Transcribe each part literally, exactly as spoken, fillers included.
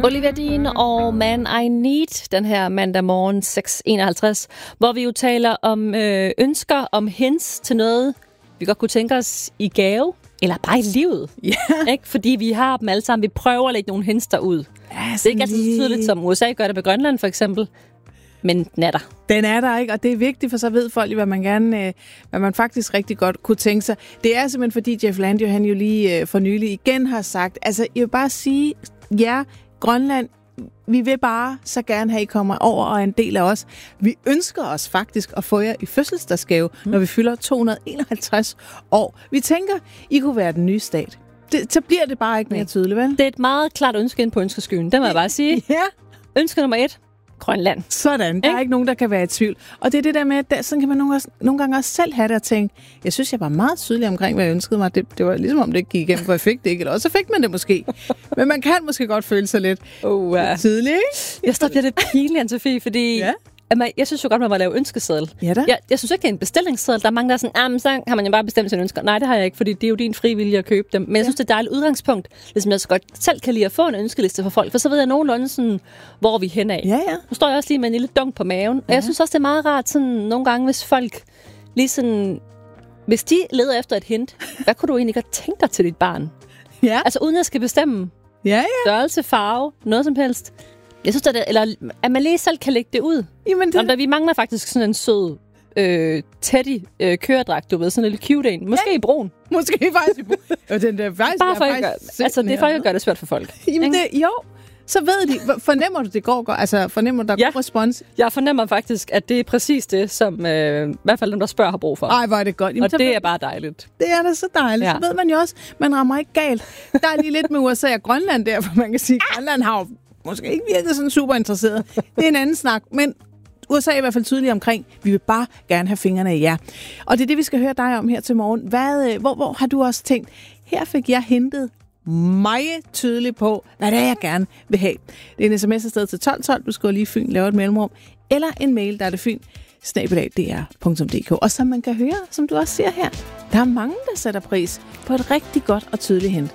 Olivia Dean og Man I Need, den her mandag morgen seks enoghalvtreds, hvor vi jo taler om øh, ønsker, om hints til noget, vi godt kunne tænke os i gave, eller bare i livet. Yeah. Ikke? Fordi vi har dem alle sammen. Vi prøver at lægge nogle hints derud. Ja, det er ikke altid så tydeligt, som U S A gør det med Grønland for eksempel. Men den er der. Den er der, ikke? Og det er vigtigt, for så ved folk, hvad man gerne, øh, hvad man faktisk rigtig godt kunne tænke sig. Det er simpelthen, fordi Jeff Land jo, han jo lige øh, for nylig igen har sagt, altså jeg vil bare sige, ja, Grønland, vi vil bare så gerne have, at I kommer over og er en del af os. Vi ønsker os faktisk at få jer i fødselsdagsgave, mm. når vi fylder to hundrede enoghalvtreds år. Vi tænker, I kunne være den nye stat. Det, så bliver det bare ikke mere tydeligt, vel? Det er et meget klart ønske ind på ønskeskyen, det må jeg bare sige. Ja. Ønske nummer et. Grønland. Sådan. Der er ikke nogen, der kan være i tvivl. Og det er det der med, at der, sådan kan man nogle, også, nogle gange også selv have det og tænke, jeg synes, jeg var meget tydelig omkring, hvad jeg ønskede mig. Det, det var ligesom, om det ikke gik igennem, for jeg fik det ikke. Eller også så fik man det måske. Men man kan måske godt føle sig lidt oh, uh. tydelig, ikke? Jeg står bliver det pinligt, Anne-Sophie, fordi... Ja. Man, jeg synes jo godt, man må lave ønskeseddel. Ja da. Jeg, jeg synes ikke, det er en bestillingsseddel. Der er mange, der er sådan, ah, men så har man jo bare bestemt sine ønsker. Nej, det har jeg ikke, fordi det er jo din frivillige at købe dem. Men jeg synes, det er et dejligt udgangspunkt. Ligesom jeg så godt selv kan lide at få en ønskeliste for folk. For så ved jeg nogenlunde sådan, hvor vi hen af. Ja, ja. Nu står jeg også lige med en lille dunk på maven. Og ja. Jeg synes også, det er meget rart sådan nogle gange, hvis folk lige sådan... Hvis de leder efter et hint, hvad kunne du egentlig godt tænke dig til dit barn? Ja. Altså uden jeg skal bestemme. Ja, ja. Størrelse, farve, noget som helst. Jeg synes, at, det, eller, at man lige selv kan lægge det ud. Jamen, det... Jamen, vi mangler faktisk sådan en sød øh, teddy øh, køredragt, du ved. Sådan en lille cute en. Måske ja. i brun. Måske faktisk i brun. Jo, den der faktisk, bare for er at gøre, altså, det er for at gøre det svært for folk. Jamen, det, jo. Så ved de, fornemmer du, det går godt? Altså, fornemmer du, der er ja. god respons? Jeg fornemmer faktisk, at det er præcis det, som øh, i hvert fald dem, der spørger, har brug for. Ej, hvor er det godt. Jamen, og det ved... er bare dejligt. Det er da så dejligt. Ja. Så ved man jo også, man rammer ikke galt. Der er lige lidt med U S A og Grønland der, for man kan sige, at Grønland har jo måske ikke virket sådan super interesseret. Det er en anden snak, men U S A er i hvert fald tydelig omkring, vi vil bare gerne have fingrene i jer. Og det er det, vi skal høre dig om her til morgen. Hvad, hvor, hvor har du også tænkt, her fik jeg hentet meget tydeligt på, hvad det er, jeg gerne vil have. Det er en sms afsted til tolv tolv, du skal lige Fyn, lave et mellemrum, eller en mail, der er det Fyn, snabel-a d r punktum d k. Og som man kan høre, som du også siger her, der er mange, der sætter pris på et rigtig godt og tydeligt hint.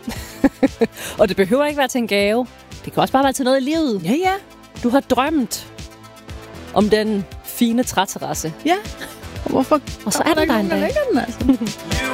Og det behøver ikke være til en gave. Det kan også bare være til noget i livet. Ja, ja. Du har drømt om den fine træterrasse. Ja. Og hvorfor? Og så er der, der en dag. Den, altså.